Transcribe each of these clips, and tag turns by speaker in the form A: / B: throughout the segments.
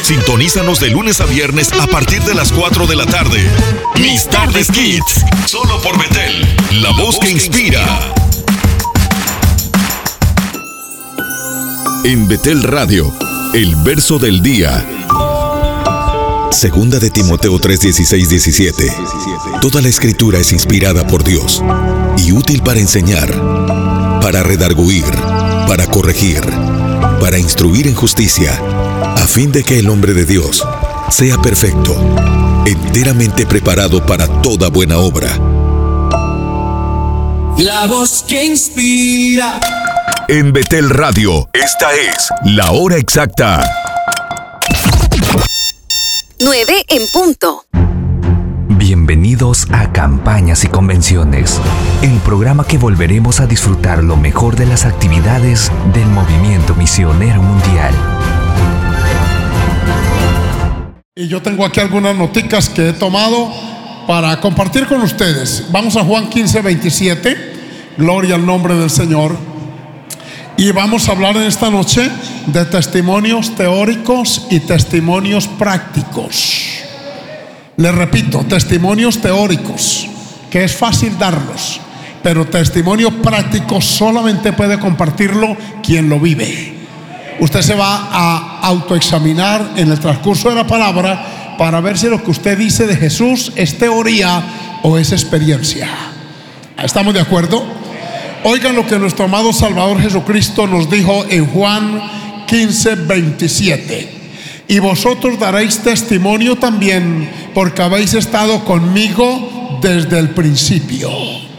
A: Sintonízanos de lunes a viernes a partir de las 4 de la tarde. Mis Tardes Kids, solo por Betel, la voz que inspira. En Betel Radio, el verso del día. Segunda de Timoteo 3:16-17. Toda la escritura es inspirada por Dios y útil para enseñar, para redarguir, para corregir, para instruir en justicia, a fin de que el hombre de Dios sea perfecto, enteramente preparado para toda buena obra.
B: La voz que inspira.
A: En Betel Radio, esta es la hora exacta.
C: 9 en punto.
D: Bienvenidos a Campañas y Convenciones, el programa que volveremos a disfrutar lo mejor de las actividades del Movimiento Misionero Mundial.
E: Y yo tengo aquí algunas noticas que he tomado para compartir con ustedes. Vamos a Juan 15:27, gloria al nombre del Señor. Y vamos a hablar en esta noche de testimonios teóricos y testimonios prácticos. Les repito, testimonios teóricos, que es fácil darlos, pero testimonio práctico solamente puede compartirlo quien lo vive. Usted se va a autoexaminar en el transcurso de la palabra para ver si lo que usted dice de Jesús es teoría o es experiencia. ¿Estamos de acuerdo? Oigan lo que nuestro amado Salvador Jesucristo nos dijo en Juan 15:27. Y vosotros daréis testimonio también, porque habéis estado conmigo desde el principio.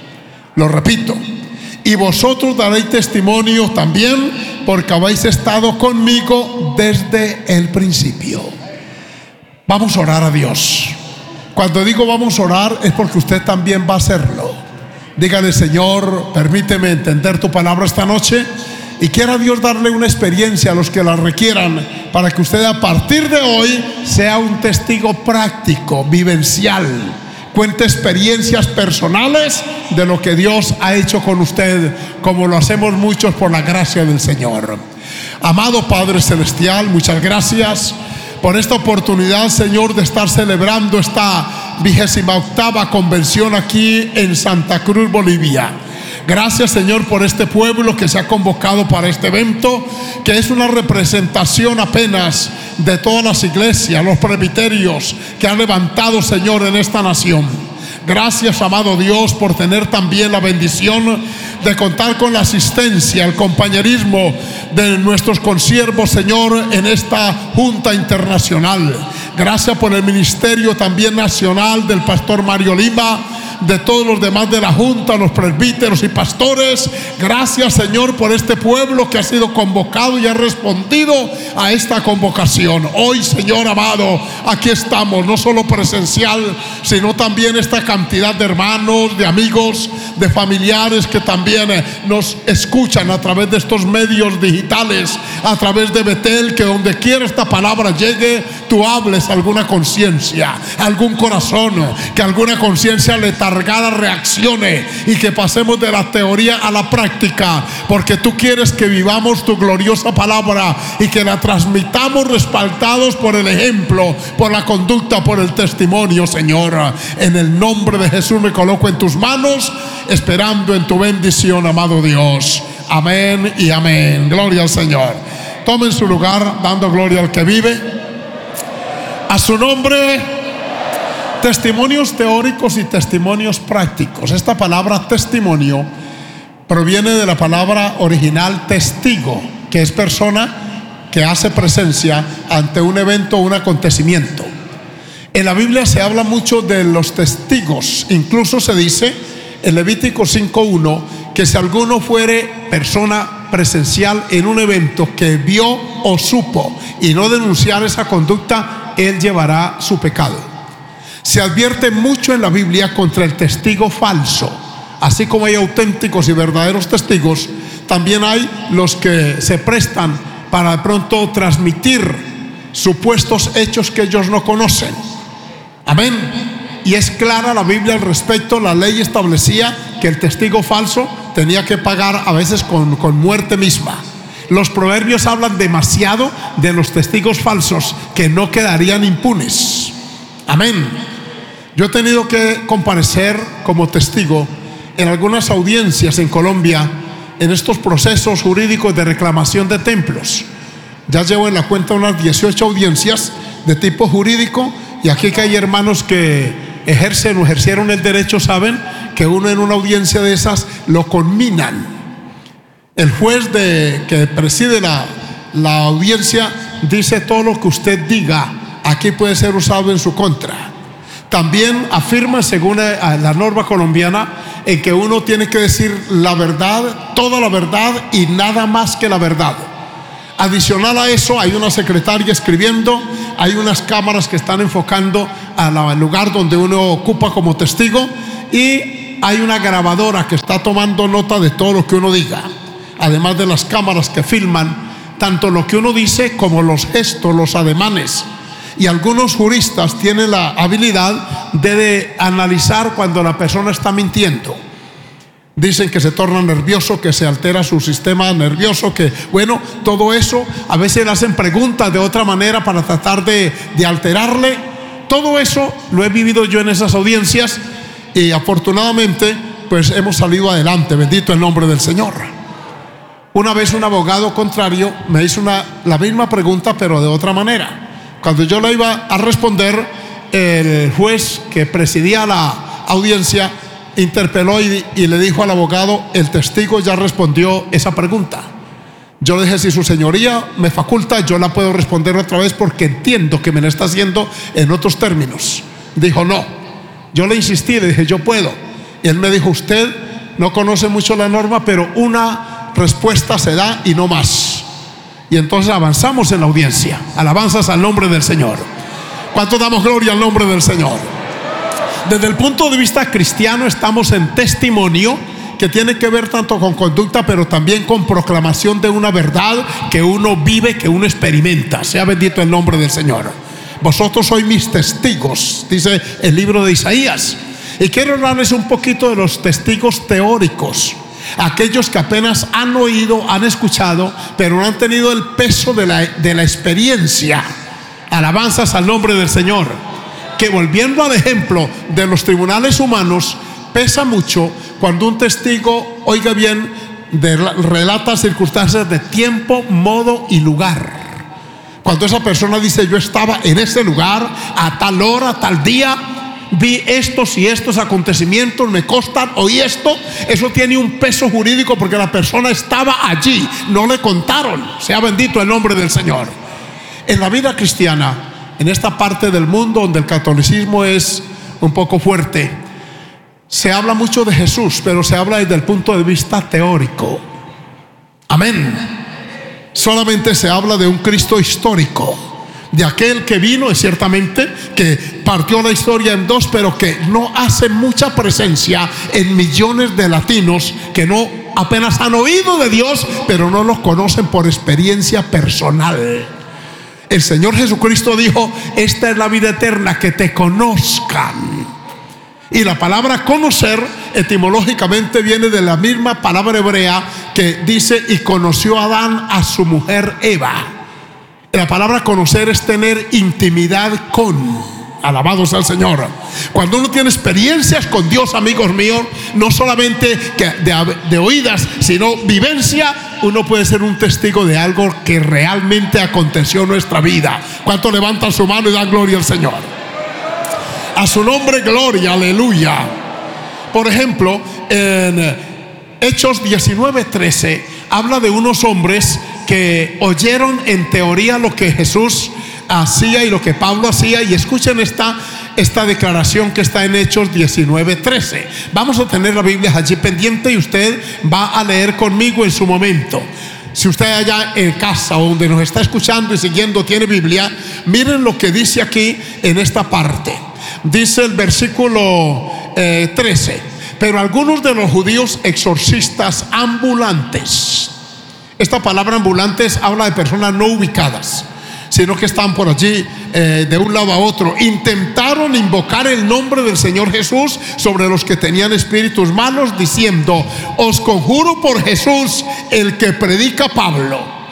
E: Lo repito. Y vosotros daréis testimonio también, porque habéis estado conmigo desde el principio. Vamos a orar a Dios. Cuando digo vamos a orar es porque usted también va a hacerlo. Dígale: Señor, permíteme entender tu palabra esta noche, y quiera Dios darle una experiencia a los que la requieran, para que usted a partir de hoy sea un testigo práctico, vivencial, cuente experiencias personales de lo que Dios ha hecho con usted, como lo hacemos muchos por la gracia del Señor. Amado Padre Celestial, muchas gracias por esta oportunidad, Señor, de estar celebrando esta 28ª convención aquí en Santa Cruz, Bolivia. Gracias, Señor, por este pueblo que se ha convocado para este evento, que es una representación apenas de todas las iglesias, los presbiterios que han levantado, Señor, en esta nación. Gracias, amado Dios, por tener también la bendición de contar con la asistencia, el compañerismo de nuestros consiervos, Señor, en esta Junta Internacional. Gracias por el ministerio también nacional del pastor Mario Lima, de todos los demás de la Junta, los presbíteros y pastores. Gracias, Señor, por este pueblo que ha sido convocado y ha respondido a esta convocación. Hoy, Señor amado, aquí estamos, no solo presencial, sino también esta cantidad de hermanos, de amigos, de familiares que también nos escuchan a través de estos medios digitales, a través de Betel, que donde quiera esta palabra llegue, tú hables alguna conciencia, algún corazón, que alguna conciencia letargada reaccione, y que pasemos de la teoría a la práctica, porque tú quieres que vivamos tu gloriosa palabra y que la transmitamos respaldados por el ejemplo, por la conducta, por el testimonio, Señor. En el nombre de Jesús me coloco en tus manos, esperando en tu bendición, amado Dios. Amén y amén. Gloria al Señor. Tomen su lugar, dando gloria al que vive. A su nombre. Testimonios teóricos y testimonios prácticos. Esta palabra testimonio proviene de la palabra original testigo, que es persona que hace presencia ante un evento o un acontecimiento. En la Biblia se habla mucho de los testigos. Incluso se dice en Levítico 5:1 que si alguno fuere persona presencial en un evento que vio o supo y no denunciar esa conducta, él llevará su pecado. Se advierte mucho en la Biblia contra el testigo falso. Así como hay auténticos y verdaderos testigos, también hay los que se prestan para de pronto transmitir supuestos hechos que ellos no conocen. Amén. Y es clara la Biblia al respecto. La ley establecía que el testigo falso tenía que pagar a veces con muerte misma. Los proverbios hablan demasiado de los testigos falsos que no quedarían impunes. Amén. Yo he tenido que comparecer como testigo en algunas audiencias en Colombia en estos procesos jurídicos de reclamación de templos. Ya llevo en la cuenta unas 18 audiencias de tipo jurídico, y aquí que hay hermanos que ejercen o ejercieron el derecho saben que uno en una audiencia de esas lo conminan. El juez que preside la audiencia dice: todo lo que usted diga aquí puede ser usado en su contra. También afirma, según la norma colombiana, en que uno tiene que decir la verdad, toda la verdad y nada más que la verdad. Adicional a eso, hay una secretaria escribiendo, hay unas cámaras que están enfocando al lugar donde uno ocupa como testigo, y hay una grabadora que está tomando nota de todo lo que uno diga, además de las cámaras que filman tanto lo que uno dice como los gestos, los ademanes. Y algunos juristas tienen la habilidad de analizar cuando la persona está mintiendo. Dicen que se torna nervioso, que se altera su sistema nervioso, que bueno, todo eso. A veces le hacen preguntas de otra manera para tratar de alterarle. Todo eso lo he vivido yo en esas audiencias, y afortunadamente pues hemos salido adelante, bendito el nombre del Señor. Una vez un abogado contrario me hizo la misma pregunta, pero de otra manera. Cuando yo la iba a responder, el juez que presidía la audiencia interpeló y le dijo al abogado: el testigo ya respondió esa pregunta. Yo le dije: si su señoría me faculta, yo la puedo responder otra vez porque entiendo que me la está haciendo en otros términos. Dijo: no. Yo le insistí, le dije: yo puedo. Y él me dijo: usted no conoce mucho la norma, pero una respuesta se da y no más. Y entonces avanzamos en la audiencia. Alabanzas al nombre del Señor. ¿Cuánto damos gloria al nombre del Señor? Desde el punto de vista cristiano, estamos en testimonio, que tiene que ver tanto con conducta, pero también con proclamación de una verdad que uno vive, que uno experimenta. Sea bendito el nombre del Señor. Vosotros sois mis testigos, dice el libro de Isaías. Y quiero hablarles un poquito de los testigos teóricos, aquellos que apenas han oído, han escuchado, pero no han tenido el peso de la experiencia. Alabanzas al nombre del Señor. Que volviendo al ejemplo de los tribunales humanos, pesa mucho cuando un testigo, oiga bien, relata circunstancias de tiempo, modo y lugar. Cuando esa persona dice: yo estaba en ese lugar a tal hora, tal día, vi estos y estos acontecimientos, me constan, oí esto. Eso tiene un peso jurídico porque la persona estaba allí, no le contaron. Sea bendito el nombre del Señor. En la vida cristiana, en esta parte del mundo donde el catolicismo es un poco fuerte, se habla mucho de Jesús, pero se habla desde el punto de vista teórico. Amén. Solamente se habla de un Cristo histórico, de aquel que vino, es ciertamente, que partió la historia en dos, pero que no hace mucha presencia en millones de latinos que no apenas han oído de Dios, pero no lo conocen por experiencia personal. El Señor Jesucristo dijo: esta es la vida eterna, que te conozcan. Y la palabra conocer etimológicamente viene de la misma palabra hebrea que dice: y conoció Adán a su mujer Eva. La palabra conocer es tener intimidad con. Alabados al Señor. Cuando uno tiene experiencias con Dios, amigos míos, no solamente de oídas, sino vivencia, uno puede ser un testigo de algo que realmente aconteció en nuestra vida. ¿Cuántos levantan su mano y dan gloria al Señor? A su nombre, gloria, aleluya. Por ejemplo, en Hechos 19:13 habla de unos hombres que oyeron en teoría lo que Jesús hacía y lo que Pablo hacía. Y escuchen esta declaración que está en Hechos 19:13. Vamos a tener la Biblia allí pendiente y usted va a leer conmigo en su momento. Si usted allá en casa o donde nos está escuchando y siguiendo tiene Biblia, miren lo que dice aquí en esta parte. Dice el versículo 13: pero algunos de los judíos exorcistas ambulantes. Esta palabra ambulantes habla de personas no ubicadas, sino que están por allí de un lado a otro. Intentaron invocar el nombre del Señor Jesús sobre los que tenían espíritus malos, diciendo: os conjuro por Jesús, el que predica Pablo.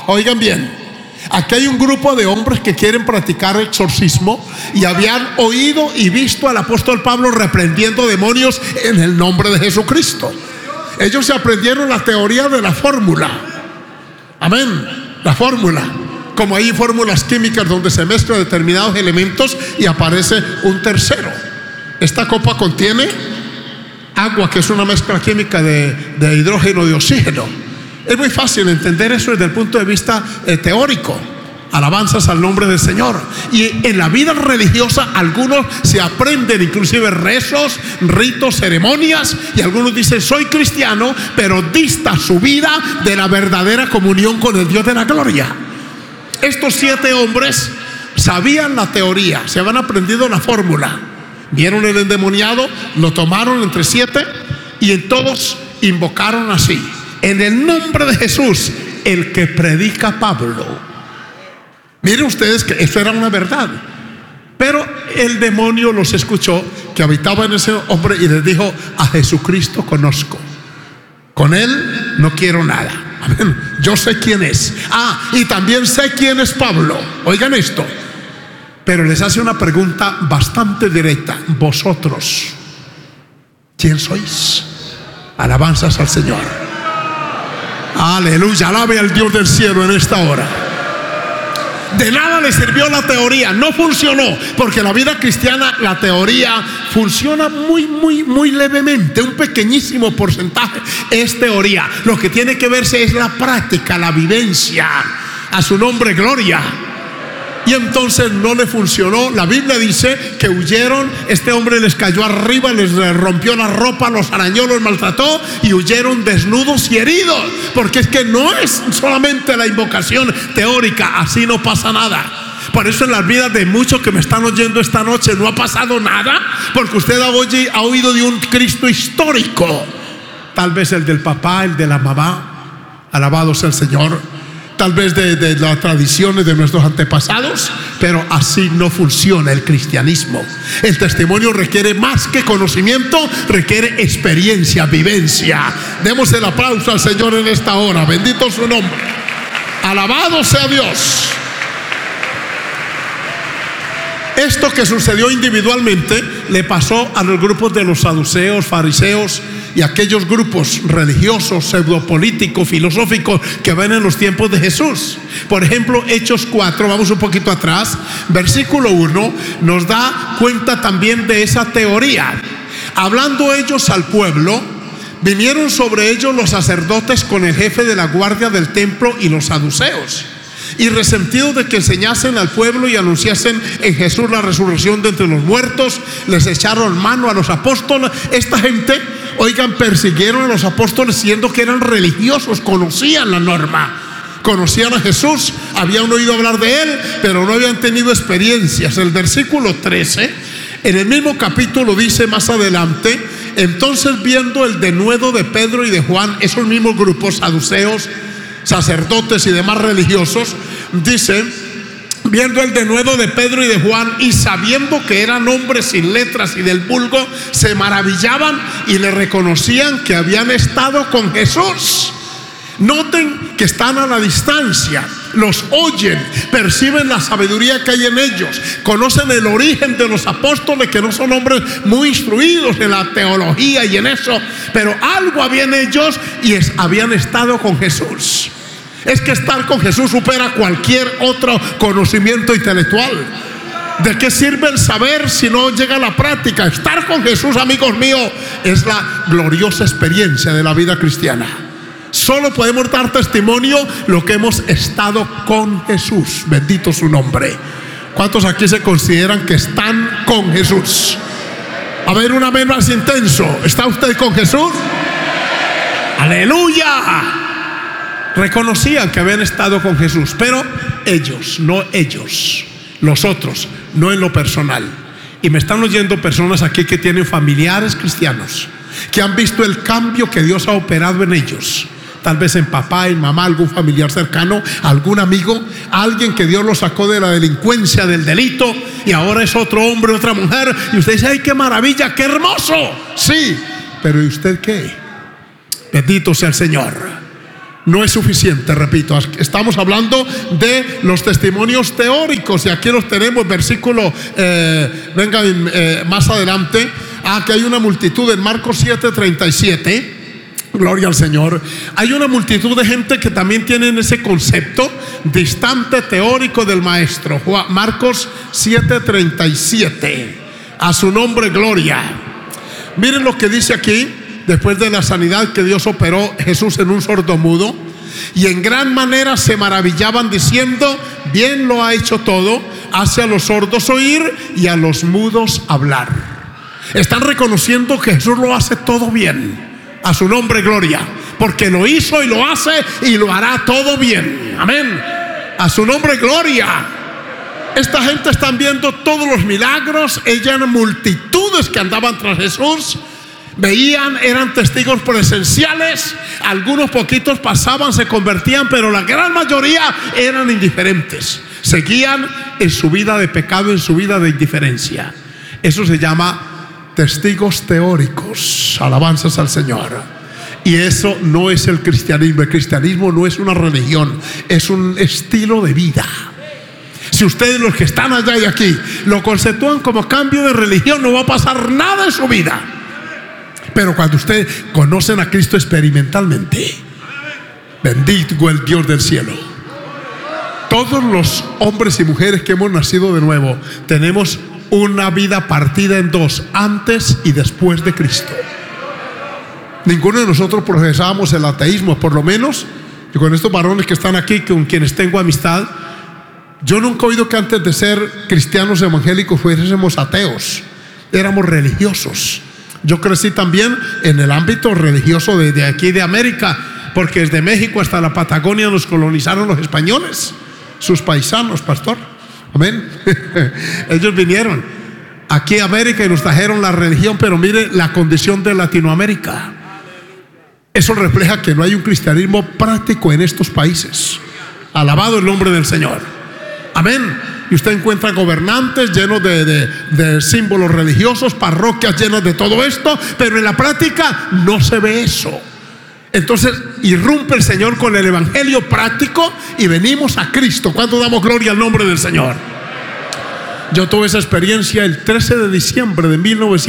E: Oigan bien, aquí hay un grupo de hombres que quieren practicar exorcismo y habían oído y visto al apóstol Pablo reprendiendo demonios en el nombre de Jesucristo. Ellos se aprendieron la teoría de la fórmula. Amén, la fórmula. Como hay fórmulas químicas donde se mezclan determinados elementos y aparece un tercero. Esta copa contiene agua, que es una mezcla química de hidrógeno y oxígeno. Es muy fácil entender eso desde el punto de vista teórico. Alabanzas al nombre del Señor. Y en la vida religiosa algunos se aprenden inclusive rezos, ritos, ceremonias, y algunos dicen soy cristiano, pero dista su vida de la verdadera comunión con el Dios de la gloria. Estos 7 hombres sabían la teoría, se habían aprendido la fórmula. Vieron el endemoniado, lo tomaron entre 7 y en todos invocaron así: en el nombre de Jesús, el que predica Pablo. Miren ustedes que eso era una verdad. Pero el demonio los escuchó, que habitaba en ese hombre, y les dijo: a Jesucristo conozco, con él no quiero nada. Amén. Yo sé quién es. Y también sé quién es Pablo. Oigan esto. Pero les hace una pregunta bastante directa: vosotros, ¿quién sois? Alabanzas al Señor. Aleluya, alabe al Dios del cielo en esta hora. De nada le sirvió la teoría, no funcionó, porque la vida cristiana, la teoría funciona muy levemente, un pequeñísimo porcentaje es teoría. Lo que tiene que verse es la práctica, la vivencia. A su nombre, gloria. Y entonces no le funcionó. La Biblia dice que huyeron. Este hombre les cayó arriba, les rompió la ropa, los arañó, los maltrató y huyeron desnudos y heridos. Porque es que no es solamente la invocación teórica, así no pasa nada. Por eso en las vidas de muchos que me están oyendo esta noche no ha pasado nada, porque usted ha oído de un Cristo histórico. Tal vez el del papá, el de la mamá, alabado sea el Señor. Tal vez de las tradiciones de nuestros antepasados, pero así no funciona el cristianismo. El testimonio requiere más que conocimiento, requiere experiencia, vivencia. Demos el aplauso al Señor en esta hora. Bendito su nombre. Alabado sea Dios. Esto que sucedió individualmente le pasó a los grupos de los saduceos, fariseos y aquellos grupos religiosos, pseudopolíticos, filosóficos que ven en los tiempos de Jesús. Por ejemplo, Hechos 4, vamos un poquito atrás, versículo 1, nos da cuenta también de esa teoría. Hablando ellos al pueblo, vinieron sobre ellos los sacerdotes con el jefe de la guardia del templo y los saduceos, y resentidos de que enseñasen al pueblo y anunciasen en Jesús la resurrección de entre los muertos, les echaron mano a los apóstoles. Esta gente, oigan, persiguieron a los apóstoles siendo que eran religiosos, conocían la norma, conocían a Jesús, habían oído hablar de él, pero no habían tenido experiencias. El versículo 13, en el mismo capítulo, dice más adelante: entonces viendo el denuedo de Pedro y de Juan, esos mismos grupos saduceos, sacerdotes y demás religiosos, dice, viendo el denuedo de Pedro y de Juan y sabiendo que eran hombres sin letras y del vulgo, se maravillaban y le reconocían que habían estado con Jesús. Noten que están a la distancia, los oyen, perciben la sabiduría que hay en ellos, conocen el origen de los apóstoles, que no son hombres muy instruidos en la teología y en eso, pero algo había en ellos y habían estado con Jesús. Es que estar con Jesús supera cualquier otro conocimiento intelectual. ¿De qué sirve el saber si no llega a la práctica? Estar con Jesús, amigos míos, es la gloriosa experiencia de la vida cristiana. Solo podemos dar testimonio lo que hemos estado con Jesús. Bendito su nombre. ¿Cuántos aquí se consideran que están con Jesús? A ver, un amén más intenso. ¿Está usted con Jesús? ¡Aleluya! Reconocían que habían estado con Jesús, pero ellos, no ellos, los otros, no en lo personal. Y me están oyendo personas aquí que tienen familiares cristianos, que han visto el cambio que Dios ha operado en ellos. Tal vez en papá, en mamá, algún familiar cercano, algún amigo, alguien que Dios lo sacó de la delincuencia, del delito, y ahora es otro hombre, otra mujer. Y usted dice: ¡ay, qué maravilla, qué hermoso! Sí, pero ¿y usted qué? Bendito sea el Señor. no es suficiente, repito. Estamos hablando de los testimonios teóricos y aquí los tenemos, versículo, más adelante. Que hay una multitud en Marcos 7:37. Gloria al Señor. Hay una multitud de gente que también tienen ese concepto distante teórico del maestro. Marcos 7:37. A su nombre, gloria. Miren lo que dice aquí. Después de la sanidad que Dios operó Jesús en un sordomudo, y en gran manera se maravillaban diciendo: bien lo ha hecho todo, hace a los sordos oír y a los mudos hablar. Están reconociendo que Jesús lo hace todo bien. A su nombre, gloria, porque lo hizo y lo hace y lo hará todo bien. Amén. A su nombre, gloria. Esta gente están viendo todos los milagros. Eran multitudes que andaban tras Jesús. Veían, eran testigos presenciales. Algunos poquitos pasaban, se convertían, pero la gran mayoría eran indiferentes. Seguían en su vida de pecado, en su vida de indiferencia. Eso se llama testigos teóricos. Alabanzas al Señor. Y eso no es el cristianismo. El cristianismo no es una religión, es un estilo de vida. Si ustedes, los que están allá y aquí, lo conceptúan como cambio de religión, no va a pasar nada en su vida. Pero cuando ustedes conocen a Cristo experimentalmente, bendito el Dios del cielo. Todos los hombres y mujeres que hemos nacido de nuevo tenemos una vida partida en dos: antes y después de Cristo. Ninguno de nosotros profesábamos el ateísmo, por lo menos yo con estos varones que están aquí, con quienes tengo amistad, yo nunca he oído que antes de ser cristianos evangélicos fuésemos ateos. Éramos religiosos. Yo crecí también en el ámbito religioso de aquí de América, porque desde México hasta la Patagonia nos colonizaron los españoles, sus paisanos, pastor. Amén. Ellos vinieron aquí a América y nos trajeron la religión, pero mire la condición de Latinoamérica. Eso refleja que no hay un cristianismo práctico en estos países. Alabado el nombre del Señor. Amén. Y usted encuentra gobernantes llenos de símbolos religiosos, parroquias llenas de todo esto, pero en la práctica no se ve eso. Entonces irrumpe el Señor con el evangelio práctico y venimos a Cristo. ¿Cuánto damos gloria al nombre del Señor? Yo tuve esa experiencia el 13 de diciembre de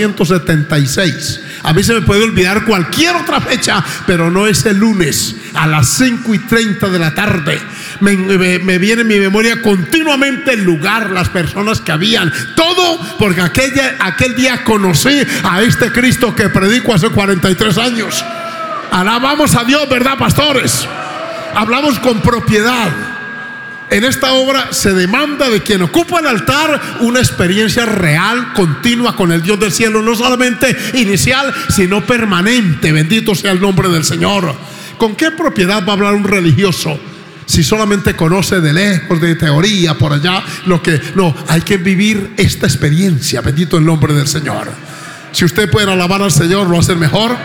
E: 1976. A mí se me puede olvidar cualquier otra fecha, pero no ese lunes a las 5:30 de la tarde. Me viene en mi memoria continuamente el lugar, las personas que habían, todo, porque aquel día conocí a este Cristo que predico hace 43 años. Alabamos a Dios, ¿verdad, pastores? Hablamos con propiedad. En esta obra se demanda de quien ocupa el altar una experiencia real, continua con el Dios del cielo, no solamente inicial, sino permanente. Bendito sea el nombre del Señor. ¿Con qué propiedad va a hablar un religioso si solamente conoce de lejos, de teoría, por allá? No, hay que vivir esta experiencia. Bendito el nombre del Señor. Si usted puede alabar al Señor, lo va a hacer mejor.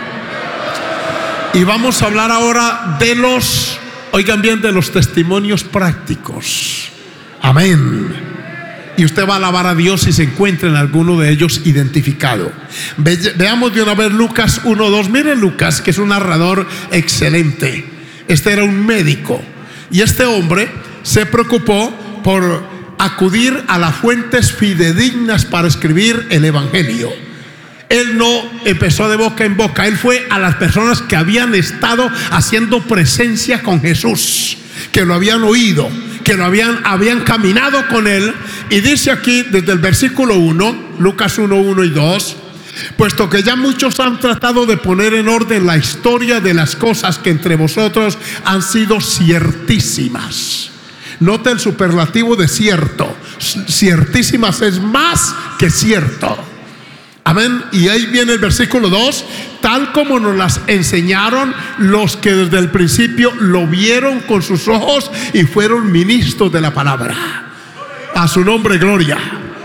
E: Y vamos a hablar ahora de los, oigan bien, de los testimonios prácticos. Amén. Y usted va a alabar a Dios si se encuentra en alguno de ellos identificado. Veamos de una vez Lucas 1:2. Miren Lucas, que es un narrador excelente. Este era un médico y este hombre se preocupó por acudir a las fuentes fidedignas para escribir el evangelio. Él no empezó de boca en boca. Él fue a las personas que habían estado haciendo presencia con Jesús, que lo habían oído, que lo habían caminado con él. Y dice aquí desde el versículo 1, Lucas 1:1 y 2: puesto que ya muchos han tratado de poner en orden la historia de las cosas que entre vosotros han sido ciertísimas. Nota el superlativo de cierto. Ciertísimas es más que cierto. Amén. Y ahí viene el versículo 2: tal como nos las enseñaron los que desde el principio lo vieron con sus ojos y fueron ministros de la palabra. A su nombre, gloria.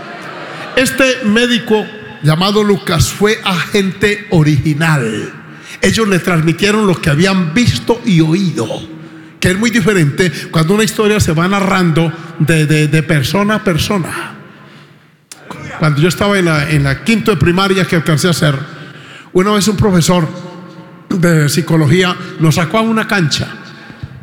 E: Este médico llamado Lucas fue agente original. Ellos le transmitieron lo que habían visto y oído, que es muy diferente cuando una historia se va narrando de persona a persona. Cuando yo estaba en la quinto de primaria, que alcancé a hacer, una vez un profesor de psicología nos sacó a una cancha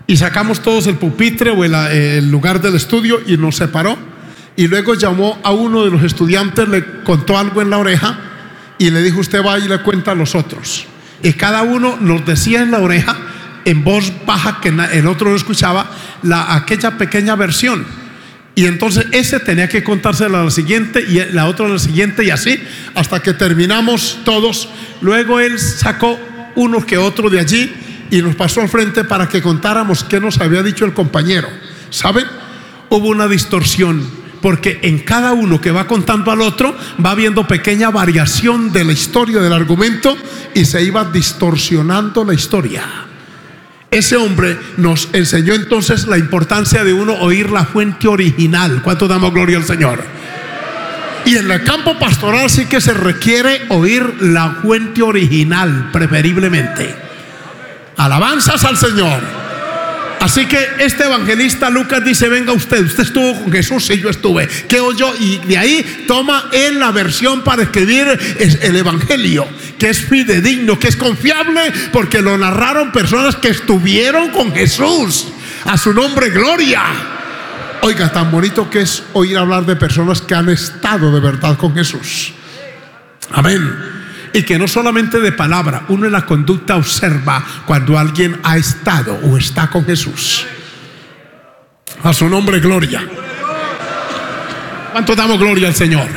E: Y sacamos todos el pupitre o el lugar del estudio y nos separó. Y luego llamó a uno de los estudiantes, le contó algo en la oreja y le dijo: usted va y le cuenta a los otros. Y cada uno nos decía en la oreja, en voz baja, que el otro no escuchaba, aquella pequeña versión. Y entonces ese tenía que contársela a la siguiente y la otra a la siguiente, y así hasta que terminamos todos. Luego él sacó uno que otro de allí y nos pasó al frente para que contáramos qué nos había dicho el compañero. ¿Saben? Hubo una distorsión, porque en cada uno que va contando al otro va viendo pequeña variación de la historia, del argumento, y se iba distorsionando la historia. Ese hombre nos enseñó entonces la importancia de uno oír la fuente original. ¿Cuánto damos gloria al Señor? Y en el campo pastoral sí que se requiere oír la fuente original, preferiblemente. Alabanzas al Señor. Así que este evangelista Lucas dice: venga usted estuvo con Jesús. Y yo estuve. ¿Qué oyó? Y de ahí toma él la versión para escribir el evangelio, que es fidedigno, que es confiable, porque lo narraron personas que estuvieron con Jesús. A su nombre gloria. Oiga, tan bonito que es oír hablar de personas que han estado de verdad con Jesús. Amén. Y que no solamente de palabra, uno en la conducta observa cuando alguien ha estado o está con Jesús. A su nombre gloria. ¿Cuánto damos gloria al Señor?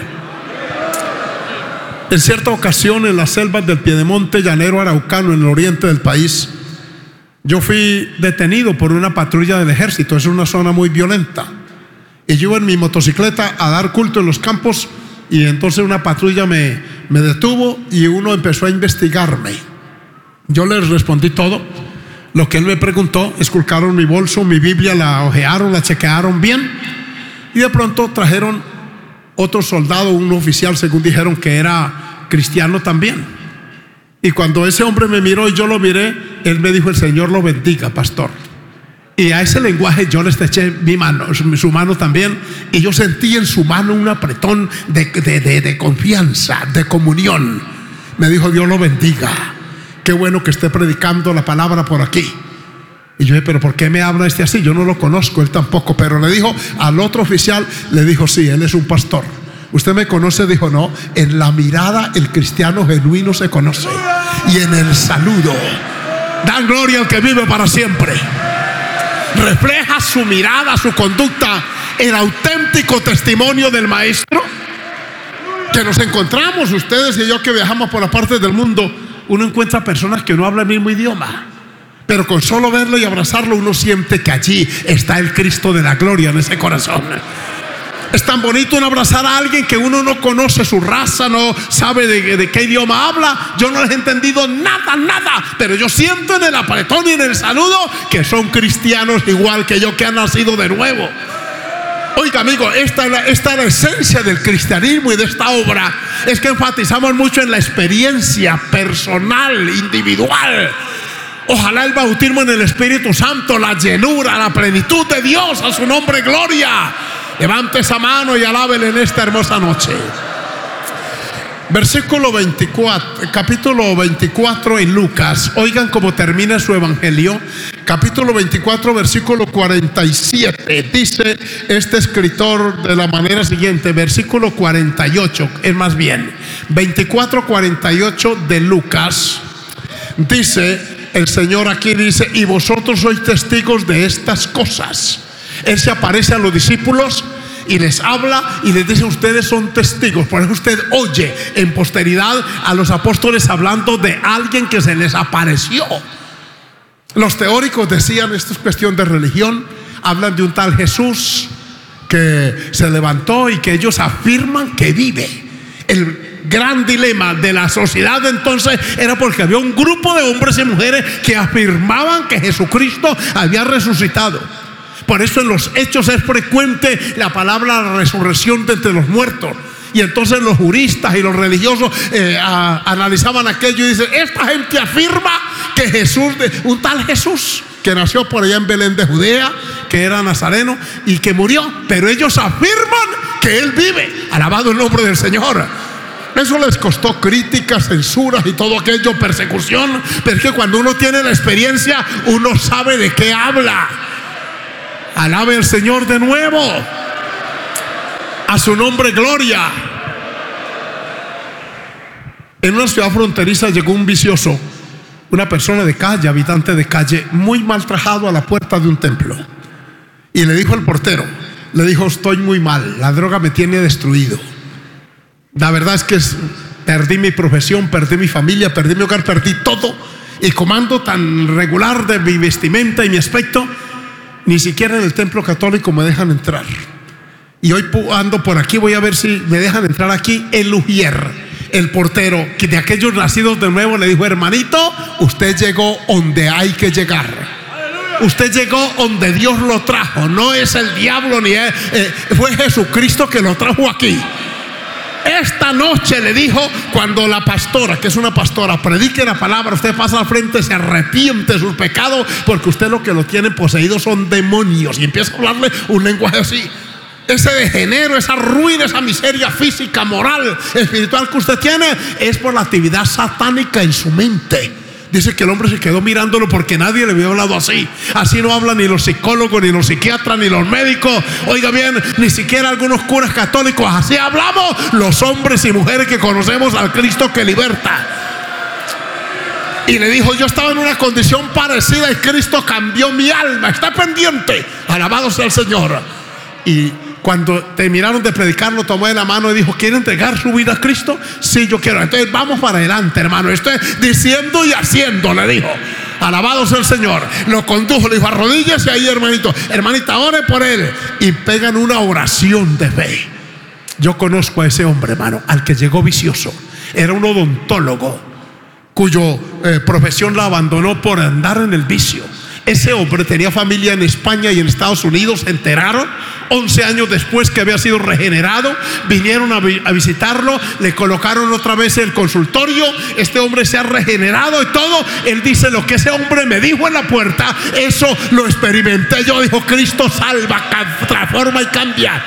E: En cierta ocasión, en las selvas del Piedemonte llanero araucano, en el oriente del país, yo fui detenido por una patrulla del ejército. Es una zona muy violenta. Y yo en mi motocicleta a dar culto en los campos, y entonces una patrulla me detuvo y uno empezó a investigarme. Yo les respondí todo lo que él me preguntó. Esculcaron mi bolso, mi Biblia, la ojearon, la chequearon bien, y de pronto trajeron otro soldado, un oficial, según dijeron, que era cristiano también. Y cuando ese hombre me miró y yo lo miré, él me dijo: el Señor lo bendiga, pastor. Y a ese lenguaje yo le estreché mi mano, su mano también, y yo sentí en su mano un apretón de confianza, de comunión. Me dijo: Dios lo bendiga, qué bueno que esté predicando la palabra por aquí. Y yo dije: pero ¿por qué me habla este así? Yo no lo conozco, él tampoco. Pero le dijo al otro oficial, le dijo: sí, él es un pastor. ¿Usted me conoce? Dijo: no. En la mirada el cristiano genuino se conoce, y en el saludo dan gloria al que vive para siempre. Refleja su mirada, su conducta, el auténtico testimonio del maestro. Que nos encontramos, ustedes y yo, que viajamos por las partes del mundo, uno encuentra personas que no hablan el mismo idioma, pero con solo verlo y abrazarlo uno siente que allí está el Cristo de la gloria en ese corazón. Es tan bonito uno abrazar a alguien que uno no conoce su raza, no sabe de qué idioma habla. Yo no les he entendido nada, pero yo siento en el apretón y en el saludo que son cristianos igual que yo, que han nacido de nuevo. Oiga, amigo, esta es la esencia del cristianismo y de esta obra. Es que enfatizamos mucho en la experiencia personal, individual. Ojalá el bautismo en el Espíritu Santo, la llenura, la plenitud de Dios, a su nombre gloria. Levante esa mano y alábele en esta hermosa noche. Versículo 24, capítulo 24 en Lucas. Oigan cómo termina su evangelio. Capítulo 24, versículo 47. Dice este escritor de la manera siguiente. Versículo 48, es más bien 24, 48 de Lucas. Dice el Señor aquí, dice: y vosotros sois testigos de estas cosas. Él se aparece a los discípulos y les habla y les dice: ustedes son testigos. Por eso usted oye en posteridad a los apóstoles hablando de alguien que se les apareció. Los teóricos decían: esto es cuestión de religión. Hablan de un tal Jesús que se levantó y que ellos afirman que vive. El gran dilema de la sociedad entonces era porque había un grupo de hombres y mujeres que afirmaban que Jesucristo había resucitado. Por eso en los Hechos es frecuente la palabra resurrección de entre los muertos. Y entonces los juristas y los religiosos analizaban aquello y dicen: esta gente afirma que Jesús, un tal Jesús que nació por allá en Belén de Judea, que era nazareno y que murió, pero ellos afirman que Él vive. Alabado el nombre del Señor. Eso les costó críticas, censuras y todo aquello, persecución. Pero es que cuando uno tiene la experiencia, uno sabe de qué habla. Alabe al Señor de nuevo. A su nombre gloria. En una ciudad fronteriza llegó un vicioso, una persona de calle, habitante de calle, muy maltratado a la puerta de un templo. Y le dijo al portero, le dijo: estoy muy mal, la droga me tiene destruido. La verdad es que perdí mi profesión, perdí mi familia, perdí mi hogar, perdí todo. Y como ando tan regular de mi vestimenta y mi aspecto, ni siquiera en el templo católico me dejan entrar. Y hoy ando por aquí, voy a ver si me dejan entrar aquí. El ujier, el portero, que de aquellos nacidos de nuevo, le dijo: hermanito, usted llegó donde hay que llegar. Usted llegó donde Dios lo trajo. No es el diablo ni fue Jesucristo que lo trajo aquí. Esta noche le dijo, cuando la pastora, que es una pastora, predique la palabra, usted pasa al frente, se arrepiente de sus pecados, porque usted lo que lo tiene poseído son demonios. Y empieza a hablarle un lenguaje así. Ese degenero, esa ruina, esa miseria física, moral, espiritual que usted tiene, es por la actividad satánica en su mente. Dice que el hombre se quedó mirándolo porque nadie le había hablado así. Así no hablan ni los psicólogos, ni los psiquiatras, ni los médicos. Oiga bien, ni siquiera algunos curas católicos. Así hablamos los hombres y mujeres que conocemos al Cristo que liberta. Y le dijo: yo estaba en una condición parecida y Cristo cambió mi alma. Está pendiente. Alabado sea el Señor. Y cuando terminaron de predicar, lo tomó de la mano y dijo: ¿quiere entregar su vida a Cristo? Sí, yo quiero. Entonces vamos para adelante, hermano. Estoy diciendo y haciendo, le dijo. Alabado sea el Señor. Lo condujo, le dijo: arrodíllese ahí, hermanito. Hermanita, ore por él. Y pegan una oración de fe. Yo conozco a ese hombre, hermano, al que llegó vicioso. Era un odontólogo cuyo profesión la abandonó por andar en el vicio. Ese hombre tenía familia en España y en Estados Unidos. Se enteraron 11 años después que había sido regenerado. Vinieron a visitarlo, le colocaron otra vez el consultorio. Este hombre se ha regenerado y todo. Él dice: lo que ese hombre me dijo en la puerta, eso lo experimenté yo. Dijo: Cristo salva, transforma y cambia.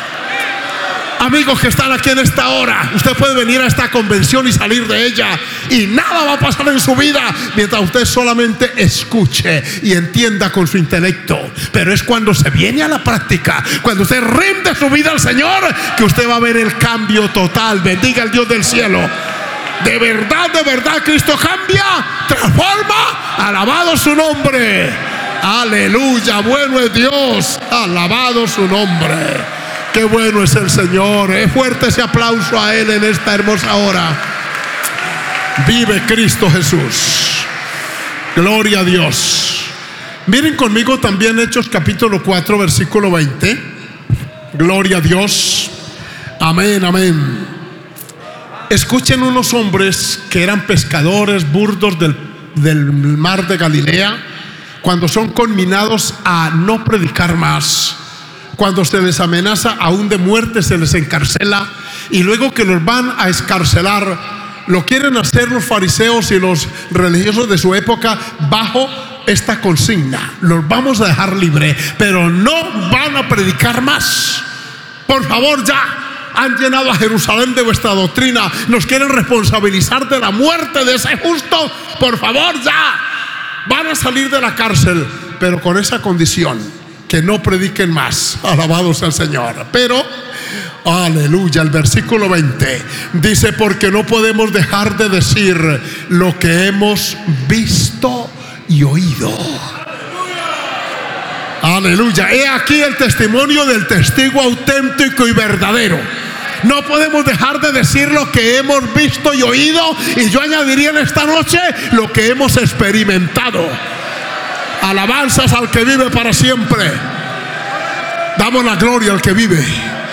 E: Amigos que están aquí en esta hora, usted puede venir a esta convención y salir de ella y nada va a pasar en su vida mientras usted solamente escuche y entienda con su intelecto. Pero es cuando se viene a la práctica, cuando usted rinde su vida al Señor, que usted va a ver el cambio total. Bendiga al Dios del cielo. De verdad, Cristo cambia, transforma. Alabado su nombre. Aleluya, bueno es Dios. Alabado su nombre. Qué bueno es el Señor. Es fuerte ese aplauso a Él en esta hermosa hora. Vive Cristo Jesús. Gloria a Dios. Miren conmigo también Hechos capítulo 4 versículo 20. Gloria a Dios. Amén, amén. Escuchen unos hombres que eran pescadores burdos del mar de Galilea, cuando son conminados a no predicar más. Cuando se les amenaza aún de muerte, se les encarcela. Y luego que los van a escarcelar, lo quieren hacer los fariseos y los religiosos de su época bajo esta consigna: los vamos a dejar libre, pero no van a predicar más. Por favor, ya han llenado a Jerusalén de vuestra doctrina. Nos quieren responsabilizar de la muerte de ese justo. Por favor, ya van a salir de la cárcel, pero con esa condición: que no prediquen más. Alabado sea el Señor. Pero, aleluya, el versículo 20 dice: porque no podemos dejar de decir lo que hemos visto y oído. Aleluya. He aquí el testimonio del testigo auténtico y verdadero. No podemos dejar de decir lo que hemos visto y oído. Y yo añadiría en esta noche lo que hemos experimentado. Alabanzas al que vive para siempre. Damos la gloria al que vive.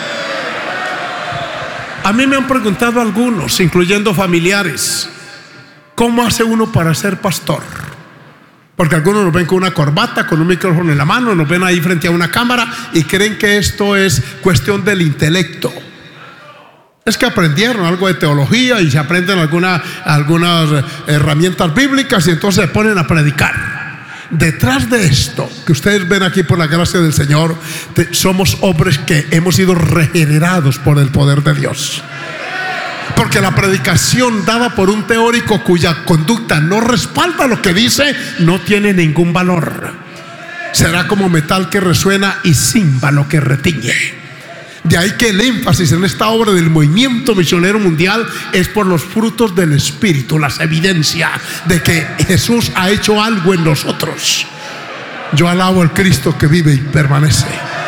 E: A mí me han preguntado algunos, incluyendo familiares: ¿cómo hace uno para ser pastor? Porque algunos nos ven con una corbata, con un micrófono en la mano, nos ven ahí frente a una cámara y creen que esto es cuestión del intelecto. Es que aprendieron algo de teología y se aprenden algunas herramientas bíblicas y entonces se ponen a predicar. Detrás de esto que ustedes ven aquí, por la gracia del Señor, somos hombres que hemos sido regenerados por el poder de Dios. Porque la predicación dada por un teórico cuya conducta no respalda lo que dice, no tiene ningún valor. Será como metal que resuena y címbalo que retiñe. De ahí que el énfasis en esta obra del movimiento misionero mundial es por los frutos del Espíritu, las evidencias de que Jesús ha hecho algo en nosotros. Yo alabo al Cristo que vive y permanece.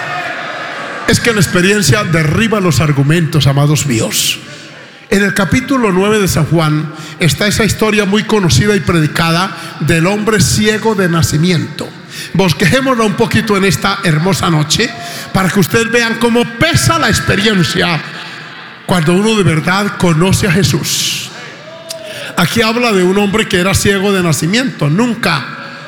E: Es que la experiencia derriba los argumentos, amados míos. En el capítulo 9 de San Juan está esa historia muy conocida y predicada del hombre ciego de nacimiento. Bosquejémosla un poquito en esta hermosa noche para que ustedes vean cómo pesa la experiencia cuando uno de verdad conoce a Jesús. Aquí habla de un hombre que era ciego de nacimiento, nunca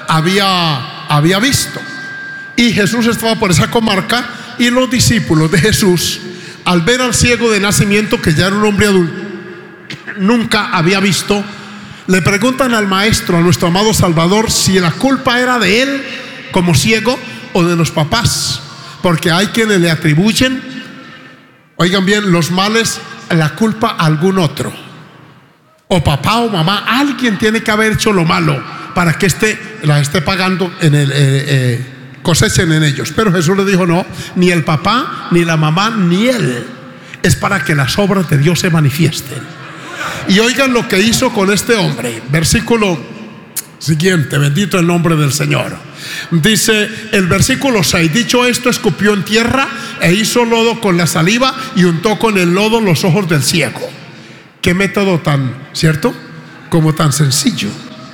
E: había visto. Y Jesús estaba por esa comarca y los discípulos de Jesús, al ver al ciego de nacimiento, que ya era un hombre adulto, nunca había visto, le preguntan al maestro, a nuestro amado Salvador, si la culpa era de él como ciego o de los papás, porque hay quienes le atribuyen, oigan bien, los males, la culpa a algún otro, o papá o mamá. Alguien tiene que haber hecho lo malo para que la esté pagando en cosechen en ellos. Pero Jesús le dijo: no, ni el papá, ni la mamá, ni él. Es para que las obras de Dios se manifiesten. Y oigan lo que hizo con este hombre. Versículo siguiente, bendito el nombre del Señor. Dice el versículo 6: dicho esto, escupió en tierra e hizo lodo con la saliva y untó con el lodo los ojos del ciego. Qué método tan, ¿cierto? Como tan sencillo.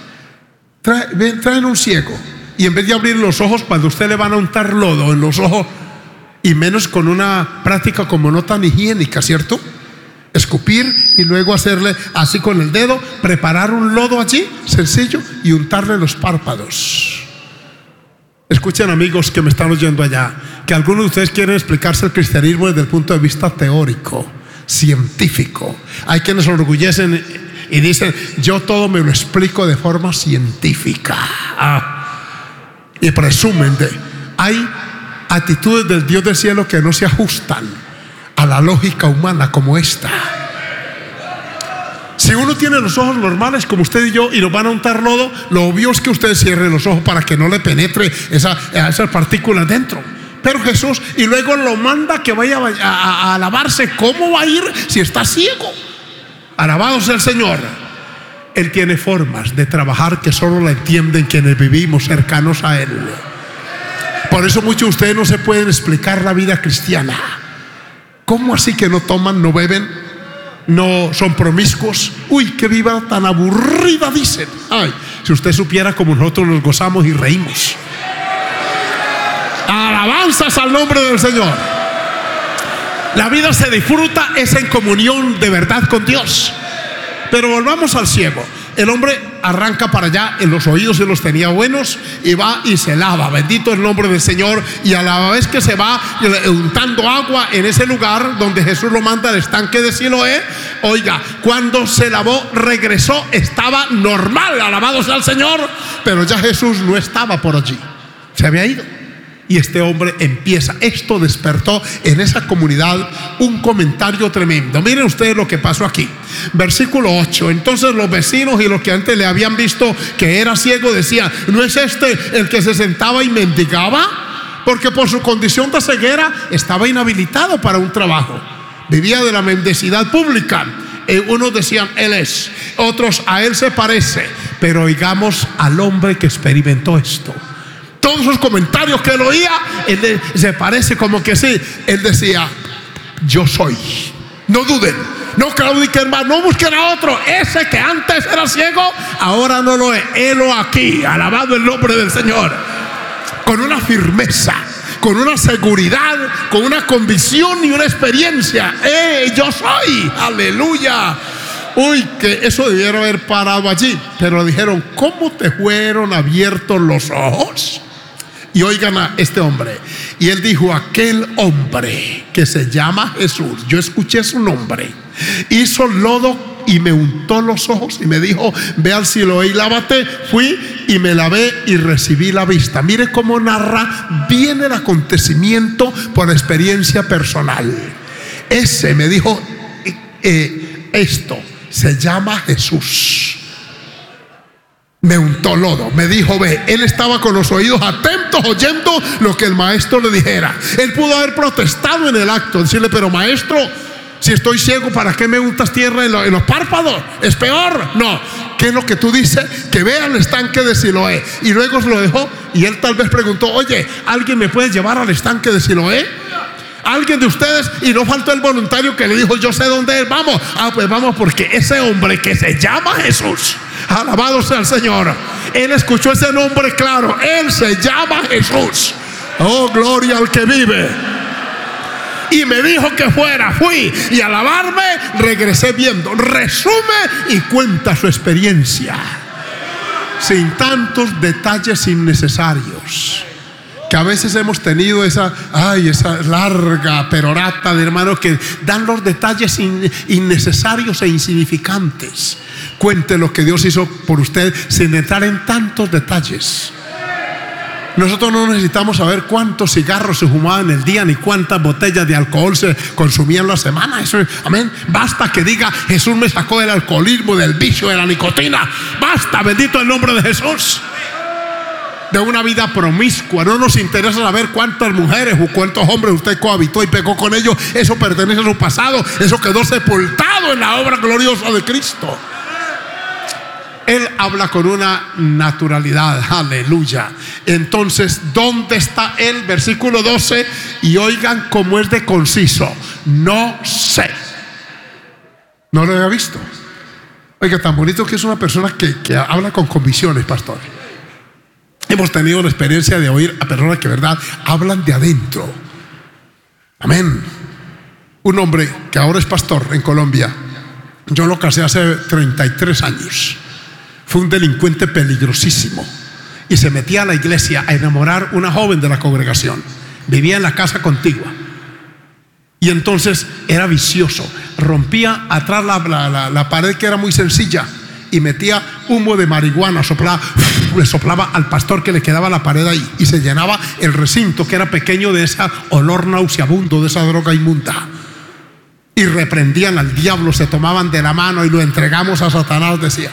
E: Traen un ciego y en vez de abrir los ojos, cuando usted le van a untar lodo en los ojos, y menos con una práctica como no tan higiénica, ¿cierto? Escupir y luego hacerle así con el dedo, preparar un lodo allí, sencillo, y untarle los párpados. Escuchen, amigos que me están oyendo allá, que algunos de ustedes quieren explicarse el cristianismo desde el punto de vista teórico, científico. Hay quienes se enorgullecen y dicen: yo todo me lo explico de forma científica. Y presumen de... Hay actitudes del Dios del cielo que no se ajustan a la lógica humana como esta. Si uno tiene los ojos normales como usted y yo y nos van a untar lodo, lo obvio es que usted cierre los ojos para que no le penetre esas partículas dentro. Pero Jesús, y luego lo manda que vaya a lavarse. ¿Cómo va a ir si está ciego? Alabado sea el Señor. Él tiene formas de trabajar que solo la entienden quienes vivimos cercanos a Él. Por eso muchos de ustedes no se pueden explicar la vida cristiana. ¿Cómo así que no toman, no beben, no son promiscuos? Uy, qué vida tan aburrida, dicen. Ay, si usted supiera como nosotros nos gozamos y reímos. Alabanzas al nombre del Señor. La vida se disfruta es en comunión de verdad con Dios. Pero volvamos al ciego. El hombre arranca para allá, en los oídos se los tenía buenos, y va y se lava, bendito el nombre del Señor. Y a la vez que se va untando agua en ese lugar donde Jesús lo manda, al estanque de Siloé, oiga, cuando se lavó, regresó, estaba normal, alabado sea el Señor. Pero ya Jesús no estaba por allí, se había ido. Y este hombre empieza, esto despertó en esa comunidad un comentario tremendo. Miren ustedes lo que pasó aquí. Versículo 8. Entonces los vecinos y los que antes le habían visto que era ciego decían: ¿no es este el que se sentaba y mendigaba? Porque por su condición de ceguera estaba inhabilitado para un trabajo. Vivía de la mendicidad pública. Unos decían: él es. Otros: a él se parece. Pero oigamos al hombre que experimentó esto. Todos esos comentarios que él oía, se parece como que sí. Él decía: yo soy. No duden, no claudiquen más, no busquen a otro. Ese que antes era ciego, ahora no lo es. Helo aquí, alabado el nombre del Señor. Con una firmeza, con una seguridad, con una convicción y una experiencia. Yo soy, aleluya. Uy, que eso debiera haber parado allí. Pero le dijeron: ¿cómo te fueron abiertos los ojos? Y oigan a este hombre. Y él dijo: aquel hombre que se llama Jesús, yo escuché su nombre, hizo lodo y me untó los ojos y me dijo: ve al Siloé y lávate. Fui y me lavé y recibí la vista. Mire cómo narra bien el acontecimiento por experiencia personal. Ese me dijo: esto se llama Jesús. Me untó lodo, me dijo ve. Él estaba con los oídos atentos oyendo lo que el maestro le dijera. Él pudo haber protestado en el acto, decirle, pero maestro, si estoy ciego, ¿para qué me untas tierra en los párpados? ¿Es peor? No. ¿Qué es lo que tú dices? Que vea el estanque de Siloé. Y luego se lo dejó. Y él tal vez preguntó, oye, ¿alguien me puede llevar al estanque de Siloé? ¿Alguien de ustedes? Y no faltó el voluntario que le dijo, yo sé dónde es, vamos. Pues vamos, porque ese hombre que se llama Jesús, alabado sea el Señor, él escuchó ese nombre claro, él se llama Jesús. Oh, gloria al que vive. Y me dijo que fuera, fui, y al alabarme regresé viendo. Resume y cuenta su experiencia sin tantos detalles innecesarios que a veces hemos tenido esa larga perorata de hermanos que dan los detalles innecesarios e insignificantes. Cuente lo que Dios hizo por usted sin entrar en tantos detalles. Nosotros no necesitamos saber cuántos cigarros se fumaban en el día ni cuántas botellas de alcohol se consumían la semana. Eso, amén. Basta que diga, Jesús me sacó del alcoholismo, del vicio, de la nicotina. Basta, bendito el nombre de Jesús. De una vida promiscua. No nos interesa saber cuántas mujeres o cuántos hombres usted cohabitó y pecó con ellos. Eso pertenece a su pasado. Eso quedó sepultado en la obra gloriosa de Cristo. Él habla con una naturalidad, aleluya. Entonces, ¿dónde está él? Versículo 12. Y oigan cómo es de conciso. No sé. No lo había visto. Oiga, tan bonito que es una persona que habla con convicciones, pastor. Hemos tenido la experiencia de oír a personas que, verdad, hablan de adentro. Amén. Un hombre que ahora es pastor en Colombia, yo lo casé hace 33 años. Fue un delincuente peligrosísimo y se metía a la iglesia a enamorar una joven de la congregación. Vivía en la casa contigua y entonces era vicioso. Rompía atrás la pared, que era muy sencilla, y metía humo de marihuana, le soplaba al pastor que le quedaba la pared ahí, y se llenaba el recinto, que era pequeño, de ese olor nauseabundo, de esa droga inmunda. Y reprendían al diablo, se tomaban de la mano y lo entregamos a Satanás, decía.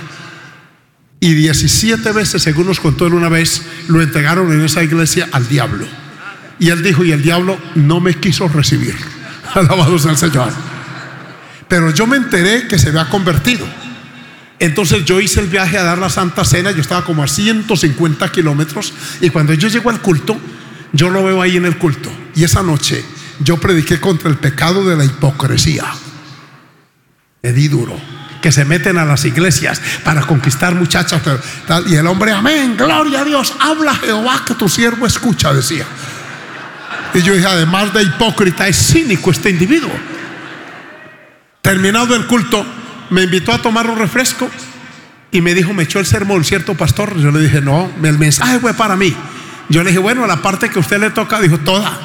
E: Y 17 veces, según nos contó él una vez, lo entregaron en esa iglesia al diablo. Y él dijo, y el diablo no me quiso recibir. Alabado sea el Señor. Pero yo me enteré que se había convertido. Entonces yo hice el viaje a dar la Santa Cena. Yo estaba como a 150 kilómetros. Y cuando yo llego al culto, yo lo veo ahí en el culto. Y esa noche yo prediqué contra el pecado de la hipocresía. Le di duro. Que se meten a las iglesias para conquistar muchachas, y el hombre, amén, gloria a Dios, habla Jehová que tu siervo escucha, decía. Y yo dije, además de hipócrita, es cínico este individuo. Terminado el culto, me invitó a tomar un refresco y me dijo, me echó el sermón, ¿cierto, pastor? Yo le dije, no, el mensaje fue para mí. Yo le dije, bueno, la parte que a usted le toca, dijo, toda.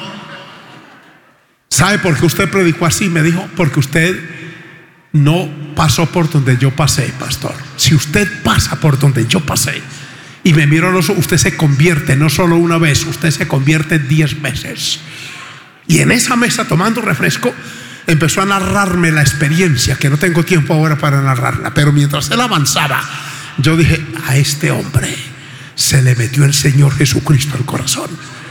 E: ¿Sabe por qué usted predicó así? Me dijo, porque usted no pasó por donde yo pasé, pastor. Si usted pasa por donde yo pasé y me miró a los ojos, usted se convierte no solo una vez, usted se convierte 10 veces. Y en esa mesa, tomando refresco, empezó a narrarme la experiencia, que no tengo tiempo ahora para narrarla, pero mientras él avanzaba, yo dije, a este hombre se le metió el Señor Jesucristo al corazón.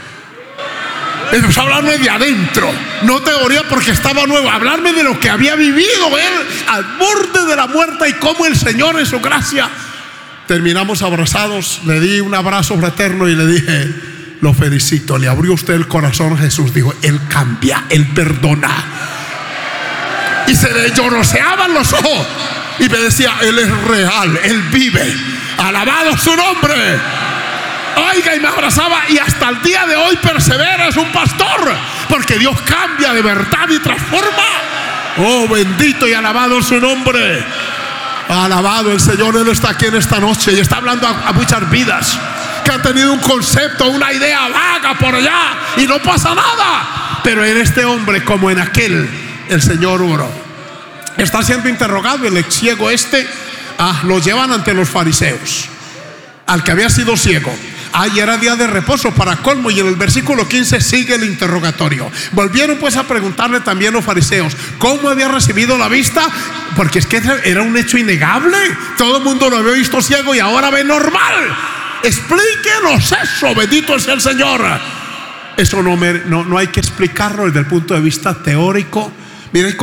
E: Empezó a hablarme de adentro, no teoría porque estaba nuevo, hablarme de lo que había vivido él al borde de la muerte y cómo el Señor en su gracia. Terminamos abrazados, le di un abrazo fraterno y le dije, lo felicito, le abrió usted el corazón a Jesús. Dijo, él cambia, él perdona. Y se le lloroseaban los ojos y me decía, él es real, él vive, alabado su nombre. Oiga, y me abrazaba, y hasta el día de hoy persevera, es un pastor, porque Dios cambia de verdad y transforma. Oh, bendito y alabado su nombre. Alabado el Señor. Él está aquí en esta noche y está hablando a muchas vidas que han tenido un concepto, una idea vaga por allá y no pasa nada. Pero en este hombre, como en aquel, el Señor obró. Está siendo interrogado el ex ciego lo llevan ante los fariseos, al que había sido ciego. Y era día de reposo para colmo, y en el versículo 15 sigue el interrogatorio. Volvieron pues a preguntarle también los fariseos cómo había recibido la vista. porque es que era un hecho innegable. Todo el mundo lo había visto ciego y ahora ve normal. Explíquenos eso, bendito sea el Señor. Eso no hay que explicarlo desde el punto de vista teórico. Mire,